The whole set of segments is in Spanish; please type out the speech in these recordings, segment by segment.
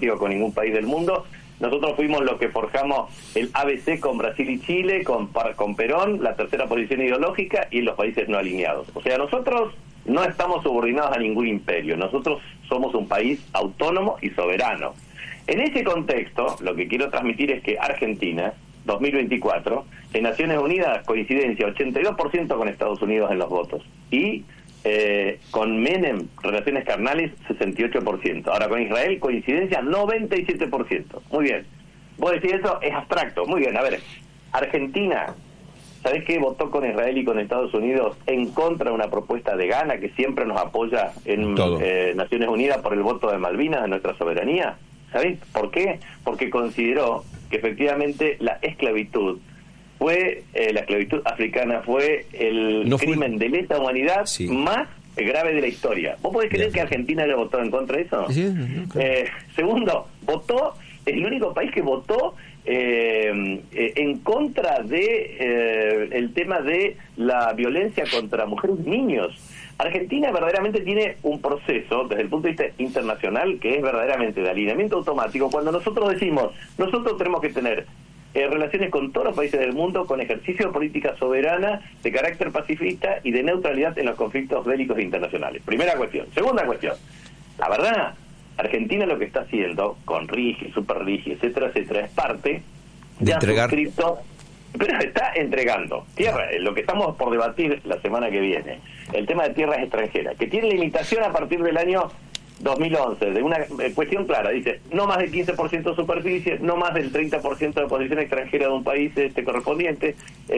diplomático con ningún país del mundo. Nosotros fuimos los que forjamos el ABC con Brasil y Chile, con Perón, la tercera posición ideológica y los países no alineados. O sea, nosotros no estamos subordinados a ningún imperio, nosotros somos un país autónomo y soberano. En ese contexto, lo que quiero transmitir es que Argentina, 2024, en Naciones Unidas, coincidencia, 82% con Estados Unidos en los votos. Y con Menem, relaciones carnales, 68%. Ahora con Israel, coincidencia, 97%. Muy bien. Vos decís eso, es abstracto. Muy bien, a ver, Argentina, ¿sabés qué? Votó con Israel y con Estados Unidos en contra de una propuesta de Ghana, que siempre nos apoya en Naciones Unidas por el voto de Malvinas, de nuestra soberanía. ¿Sabés por qué? Porque consideró que efectivamente la esclavitud la esclavitud africana fue el crimen de lesa humanidad más grave de la historia. ¿Vos podés creer que Argentina haya votado en contra de eso? Sí, claro. Segundo, es el único país que votó en contra de el tema de la violencia contra mujeres y niños. Argentina verdaderamente tiene un proceso desde el punto de vista internacional que es verdaderamente de alineamiento automático cuando nosotros decimos, nosotros tenemos que tener relaciones con todos los países del mundo con ejercicio de política soberana de carácter pacifista y de neutralidad en los conflictos bélicos internacionales. Primera cuestión. Segunda cuestión. La verdad, Argentina lo que está haciendo con RIGI, Super RIGI, etcétera, etcétera, es parte de entregar. Suscrito, pero está entregando tierra, lo que estamos por debatir la semana que viene, el tema de tierras extranjeras, que tiene limitación a partir del año 2011, de una cuestión clara, dice, no más del 15% de superficie, no más del 30% de posición extranjera de un país correspondiente.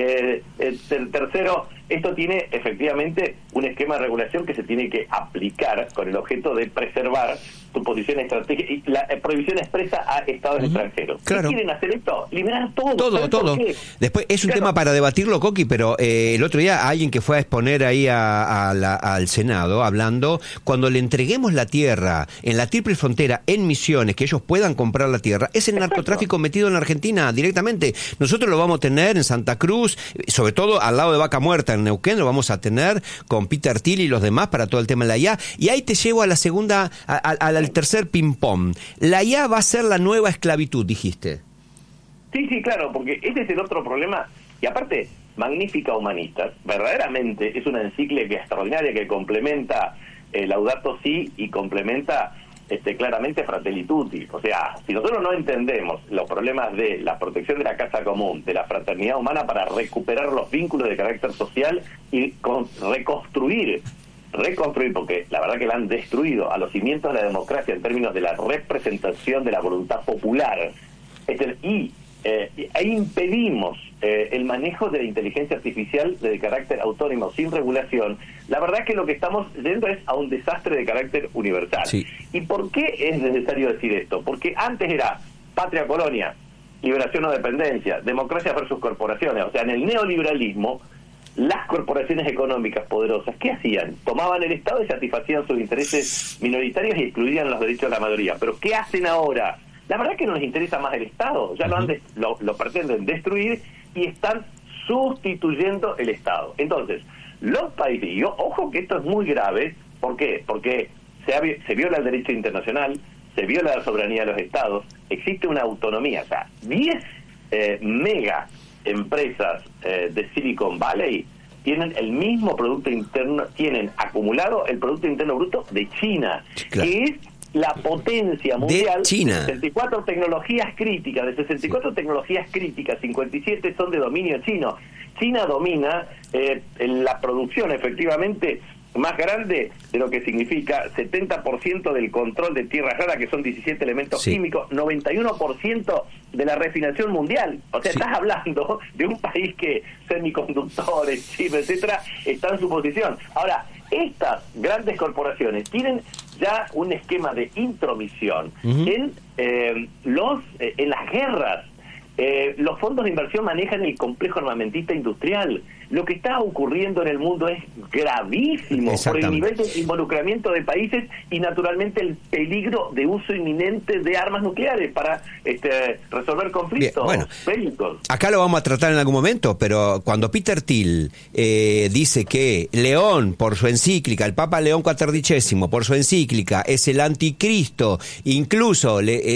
Tercero, esto tiene efectivamente un esquema de regulación que se tiene que aplicar con el objeto de preservar tu posición estratégica y la prohibición expresa a estados extranjeros. Claro. ¿Qué quieren hacer esto? Liberar todo. Todo. Después es un tema para debatirlo, Coqui, pero el otro día alguien que fue a exponer ahí al Senado, hablando, cuando le entreguemos la tierra en la triple frontera, en Misiones, que ellos puedan comprar la tierra, es el narcotráfico metido en la Argentina directamente. Nosotros lo vamos a tener en Santa Cruz, sobre todo al lado de Vaca Muerta, en Neuquén, lo vamos a tener con Peter Thiel y los demás para todo el tema de la IA. Y ahí te llevo a la segunda, al tercer ping-pong. La IA va a ser la nueva esclavitud, dijiste. Sí, claro, porque ese es el otro problema. Y aparte, Magnífica Humanistas, verdaderamente es una encíclica extraordinaria que complementa Laudato Si y complementa claramente Fratelli Tutti. O sea, si nosotros no entendemos los problemas de la protección de la casa común, de la fraternidad humana para recuperar los vínculos de carácter social y reconstruir, porque la verdad que la han destruido a los cimientos de la democracia en términos de la representación de la voluntad popular, ahí impedimos el manejo de la inteligencia artificial de carácter autónomo, sin regulación. La verdad es que lo que estamos yendo es a un desastre de carácter universal. Sí. ¿Y por qué es necesario decir esto? Porque antes era patria colonia, liberación o dependencia, democracia versus corporaciones. O sea, en el neoliberalismo, las corporaciones económicas poderosas, ¿qué hacían? Tomaban el Estado y satisfacían sus intereses minoritarios y excluían los derechos de la mayoría. ¿Pero qué hacen ahora? La verdad es que no les interesa más el Estado, ya lo pretenden destruir y están sustituyendo el Estado. Entonces, los países, y ojo que esto es muy grave, ¿por qué? Porque se viola el derecho internacional, se viola la soberanía de los Estados, existe una autonomía, o sea, 10 mega empresas de Silicon Valley tienen el mismo producto interno, tienen acumulado el Producto Interno Bruto de China, claro, que es la potencia mundial. De China. De 64 tecnologías críticas, 57 son de dominio chino. China domina la producción efectivamente más grande de lo que significa 70% del control de tierras raras, que son 17 elementos químicos, 91% de la refinación mundial. O sea, estás hablando de un país que semiconductores, chips, etcétera, está en su posición. Ahora, estas grandes corporaciones tienen ya un esquema de intromisión en las guerras. Los fondos de inversión manejan el complejo armamentista industrial. Lo que está ocurriendo en el mundo es gravísimo por el nivel de involucramiento de países y naturalmente el peligro de uso inminente de armas nucleares para resolver conflictos bélicos. Acá lo vamos a tratar en algún momento, pero cuando Peter Thiel dice que León, por su encíclica, el Papa León XIV, por su encíclica, es el anticristo, incluso